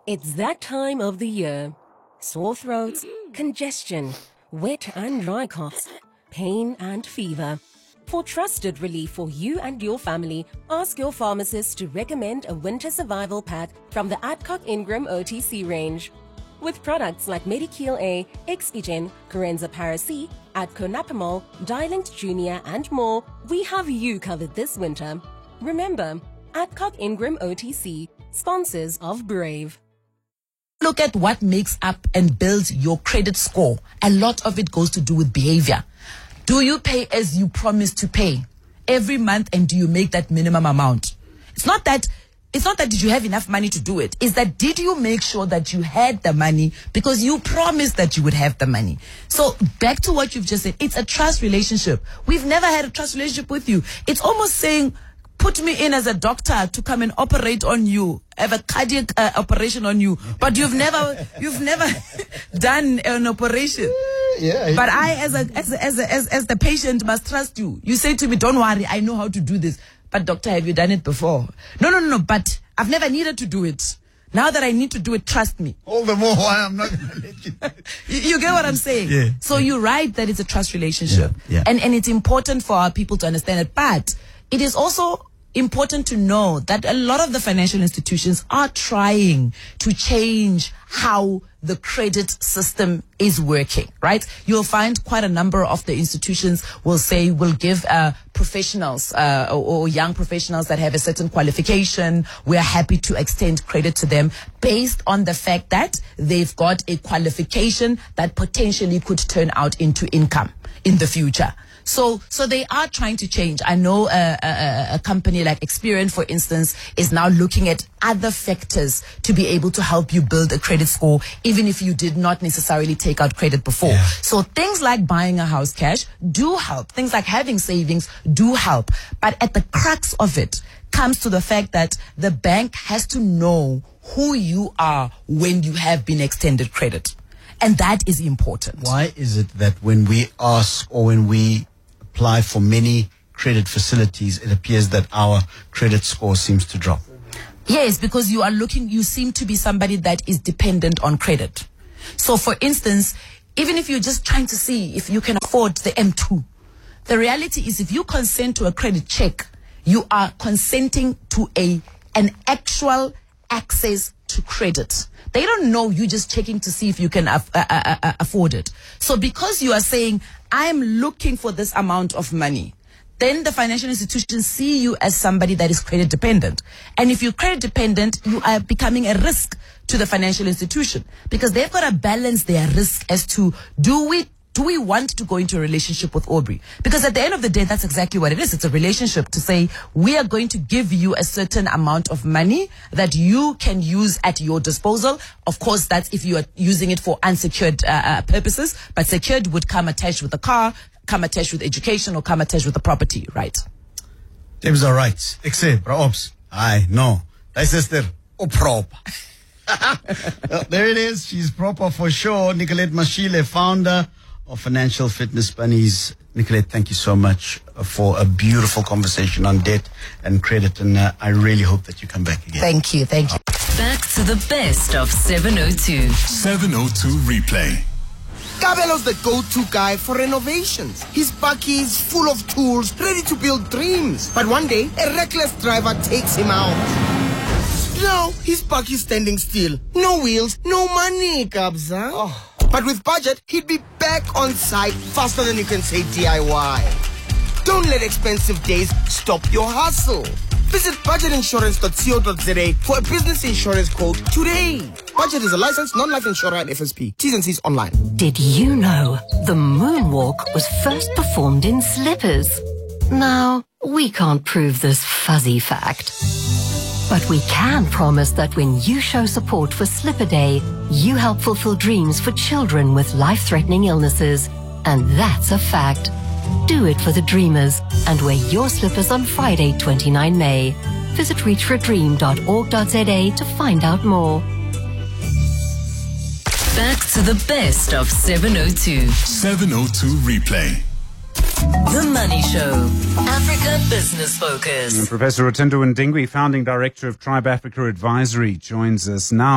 It's that time of the year. Sore throats, congestion, wet and dry coughs, pain and fever. For trusted relief for you and your family, ask your pharmacist to recommend a winter survival pack from the Adcock Ingram OTC range. With products like Medikil A, Expigen, Corenza Para-C, Adco Napamol, Dilinct Junior and more, we have you covered this winter. Remember, Adcock Ingram OTC, sponsors of Brave. Look at what makes up and builds your credit score. A lot of it goes to do with behavior. Do you pay as you promised to pay every month, and do you make that minimum amount? It's not that did you have enough money to do it. It's that did you make sure that you had the money because you promised that you would have the money. So back to what you've just said, it's a trust relationship. We've never had a trust relationship with you. It's almost saying, put me in as a doctor to come and operate on you, have a cardiac operation on you, but you've never done an operation. Yeah. But I, as the patient, must trust you. You say to me, don't worry, I know how to do this. But doctor, have you done it before? No, but I've never needed to do it. Now that I need to do it, trust me. All the more why I'm not going to let you. You get what I'm saying? Yeah. So you're right that it's a trust relationship. Yeah. And it's important for our people to understand it. But it is also important to know that a lot of the financial institutions are trying to change how the credit system is working, right? You'll find quite a number of the institutions will give professionals or young professionals that have a certain qualification, we're happy to extend credit to them based on the fact that they've got a qualification that potentially could turn out into income in the future. So they are trying to change. I know a company like Experian, for instance, is now looking at other factors to be able to help you build a credit score, even if you did not necessarily take out credit before. Yeah. So things like buying a house cash do help. Things like having savings do help. But at the crux of it comes to the fact that the bank has to know who you are when you have been extended credit. And that is important. Why is it that when we ask or when we apply for many credit facilities, it appears that our credit score seems to drop? Yes, because you seem to be somebody that is dependent on credit. So for instance, even if you're just trying to see if you can afford the M2, the reality is if you consent to a credit check, you are consenting to an actual access to credit. They don't know, you just checking to see if you can afford it. So because you are saying, I'm looking for this amount of money, then the financial institutions see you as somebody that is credit dependent. And if you're credit dependent, you are becoming a risk to the financial institution because they've got to balance their risk as to do we want to go into a relationship with Aubrey? Because at the end of the day, that's exactly what it is. It's a relationship to say, we are going to give you a certain amount of money that you can use at your disposal. Of course, that's if you are using it for unsecured purposes, but secured would come attached with the car, come attached with education, or come attached with the property, right? James are right. Except, Ops. I know. My sister, proper. There it is. She's proper for sure. Nicolette Mashile, founder of Financial Fitness Bunnies. Nicolette, thank you so much for a beautiful conversation on debt and credit, and I really hope that you come back again. Thank you. Back to the best of 702. 702 Replay. Kabelo's the go-to guy for renovations. His bakkie is full of tools, ready to build dreams. But one day, a reckless driver takes him out. Now, his bakkie's standing still. No wheels, no money, Kabza. Oh. But with budget, he'd be back on site faster than you can say DIY. Don't let expensive days stop your hustle. Visit budgetinsurance.co.za for a business insurance quote today. Budget is a licensed non-life insurer at FSP. T's and C's online. Did you know the moonwalk was first performed in slippers? Now, we can't prove this fuzzy fact. But we can promise that when you show support for Slipper Day, you help fulfill dreams for children with life-threatening illnesses. And that's a fact. Do it for the dreamers and wear your slippers on Friday, 29 May. Visit reachforadream.org.za to find out more. Back to the best of 702. 702 Replay. The Money Show, Africa Business Focus. Professor Rotendo Ndingwi, founding director of Tribe Africa Advisory, joins us now.